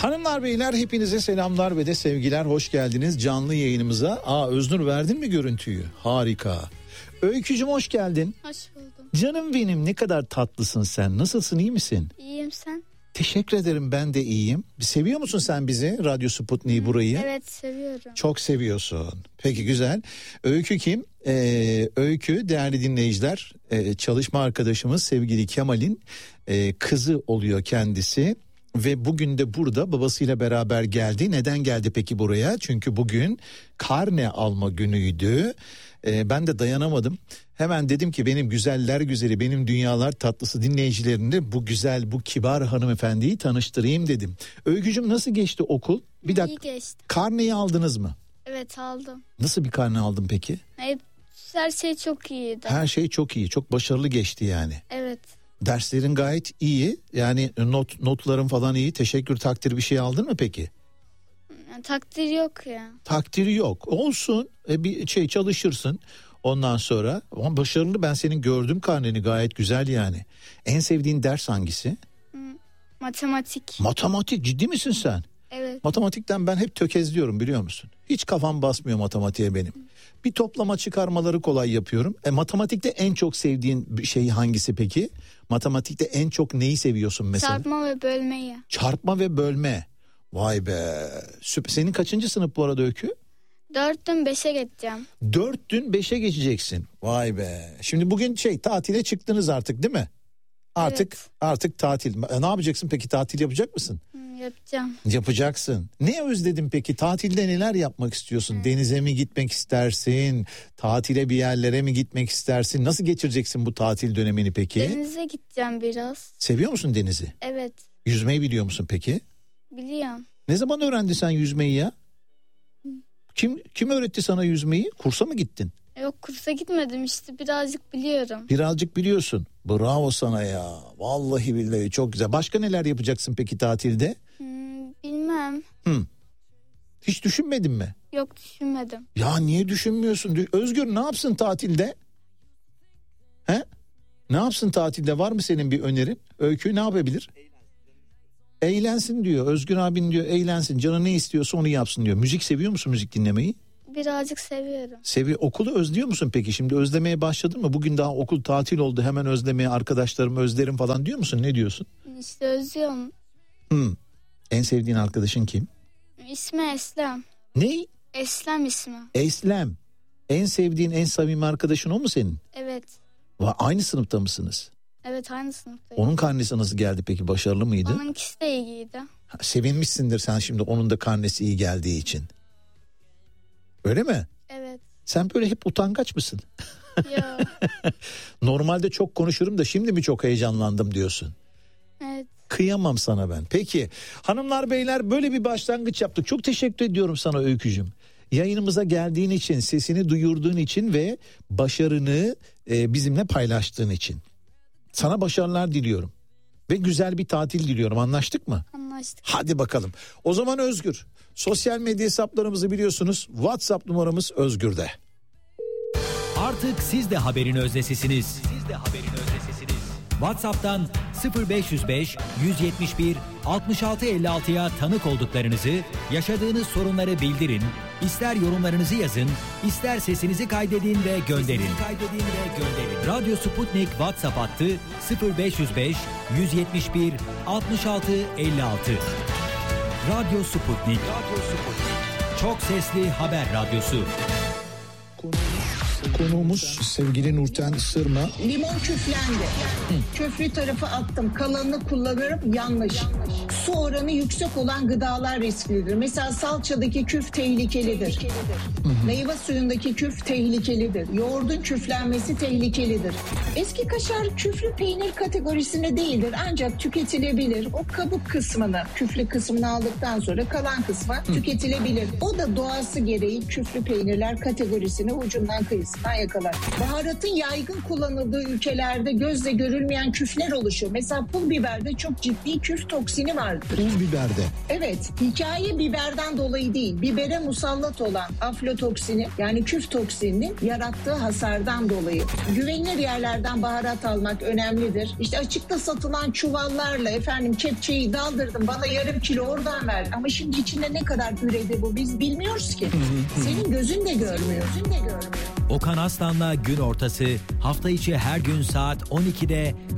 Hanımlar beyler hepinize selamlar ve de sevgiler, hoş geldiniz canlı yayınımıza. Öznur verdin mi görüntüyü? Harika. Öykücüm hoş geldin. Hoş buldum. Canım benim, ne kadar tatlısın sen. Nasılsın, iyi misin? İyiyim, sen? Teşekkür ederim, ben de iyiyim. Seviyor musun sen bizi, Radyo Sputnik'i, burayı? Evet, seviyorum. Çok seviyorsun. Peki, güzel. Öykü kim? Öykü, değerli dinleyiciler, çalışma arkadaşımız sevgili Kemal'in kızı oluyor kendisi. Ve bugün de burada babasıyla beraber geldi. Neden geldi peki buraya? Çünkü bugün karne alma günüydü. Ben de dayanamadım. Hemen dedim ki benim güzeller güzeli, benim dünyalar tatlısı dinleyicilerini bu güzel, bu kibar hanımefendiyi tanıştırayım dedim. Öykücüm, nasıl geçti okul? Bir dakika. İyi geçti. Karneyi aldınız mı? Evet, aldım. Nasıl bir karne aldın peki? Her şey çok iyiydi. Her şey çok iyi, çok başarılı geçti yani. Evet. Derslerin gayet iyi, yani notların falan iyi, teşekkür takdir bir şey aldın mı peki? Yani, takdir yok ya. Takdiri yok, olsun, bir şey çalışırsın ondan sonra. Ama başarılı, ben senin gördüm karneni, gayet güzel yani. En sevdiğin ders hangisi? Matematik. Matematik, ciddi misin sen? Evet. Matematikten ben hep tökezliyorum, biliyor musun? Hiç kafam basmıyor matematiğe benim. Bir toplama çıkarmaları kolay yapıyorum. Matematikte en çok sevdiğin şey hangisi peki? Matematikte en çok neyi seviyorsun mesela? Çarpma ve bölmeyi. Çarpma ve bölme. Vay be. Süper. Senin kaçıncı sınıf bu arada Öykü? 4'tün 5'e geçeceğim. 4'tün 5'e geçeceksin. Vay be. Şimdi bugün tatile çıktınız artık, değil mi? Artık tatil. Ne yapacaksın peki, tatil yapacak mısın? Yapacağım. Yapacaksın. Ne özledin peki? Tatilde neler yapmak istiyorsun? Denize mi gitmek istersin? Tatile bir yerlere mi gitmek istersin? Nasıl geçireceksin bu tatil dönemini peki? Denize gideceğim biraz. Seviyor musun denizi? Evet. Yüzmeyi biliyor musun peki? Biliyorum. Ne zaman öğrendin sen yüzmeyi ya? Kim öğretti sana yüzmeyi? Kursa mı gittin? Yok, kursa gitmedim, işte birazcık biliyorum. Birazcık biliyorsun. Bravo sana ya. Vallahi billahi çok güzel. Başka neler yapacaksın peki tatilde? Bilmem. Hiç düşünmedin mi? Yok, düşünmedim. Ya niye düşünmüyorsun? Özgür ne yapsın tatilde? He? Ne yapsın tatilde? Var mı senin bir önerin? Öykü ne yapabilir? Eğlensin diyor. Özgür abin diyor eğlensin. Canı ne istiyorsa onu yapsın diyor. Müzik seviyor musun, müzik dinlemeyi? Birazcık seviyorum. Okulu özlüyor musun peki? Şimdi özlemeye başladın mı? Bugün daha okul tatil oldu, hemen özlemeye, arkadaşlarım özlerim falan diyor musun? Ne diyorsun? İşte özlüyorum. En sevdiğin arkadaşın kim? İsmi Eslem. Ne? Eslem ismi. Eslem. En sevdiğin, en samimi arkadaşın o mu senin? Evet. Aynı sınıfta mısınız? Evet, aynı sınıftayız. Onun karnesi nasıl geldi peki? Başarılı mıydı? Onunkisi de iyiydi. Sevinmişsindir sen şimdi onun da karnesi iyi geldiği için. Öyle mi? Evet. Sen böyle hep utangaç mısın? Yok. Normalde çok konuşurum da şimdi mi çok heyecanlandım diyorsun? Evet. Kıyamam sana ben. Peki hanımlar beyler, böyle bir başlangıç yaptık. Çok teşekkür ediyorum sana Öykücüm. Yayınımıza geldiğin için, sesini duyurduğun için ve başarını bizimle paylaştığın için. Sana başarılar diliyorum. Ve güzel bir tatil diliyorum. Anlaştık mı? Anlaştık. Hadi bakalım. O zaman Özgür, sosyal medya hesaplarımızı biliyorsunuz. WhatsApp numaramız Özgür'de. Artık siz de haberin özdesisiniz. WhatsApp'tan 0505 171 6656'ya tanık olduklarınızı, yaşadığınız sorunları bildirin, ister yorumlarınızı yazın, ister sesinizi kaydedin ve gönderin. Radyo Sputnik WhatsApp hattı 0505 171 6656. Radyo Sputnik. Çok sesli haber radyosu. Konuğumuz sevgili Nurten Sırma. Limon küflendi. Köflü tarafı attım. Kalanını kullanırım, yanlış. Su oranı yüksek olan gıdalar risklidir. Mesela salçadaki küf tehlikelidir. Meyve suyundaki küf tehlikelidir. Yoğurdun küflenmesi tehlikelidir. Eski kaşar küflü peynir kategorisinde değildir. Ancak tüketilebilir. O kabuk kısmını, küflü kısmını aldıktan sonra kalan kısmı tüketilebilir. O da doğası gereği küflü peynirler kategorisine ucundan kıyısından ucundan yakalar. Baharatın yaygın kullanıldığı ülkelerde gözle görülmeyen küfler oluşuyor. Mesela pul biberde çok ciddi küf toksini vardır. Pul biberde. Evet, hikaye biberden dolayı değil, bibere musallat olan aflatoksini yani küf toksininin yarattığı hasardan dolayı. Güvenilir yerlerden baharat almak önemlidir. İşte açıkta satılan çuvallarla kepçeyi daldırdım, bana yarım kilo oradan ver. Ama şimdi içinde ne kadar üredi bu biz bilmiyoruz ki. Senin gözün de görmüyor. Okan Aslan'la Gün Ortası hafta içi her gün saat 12'de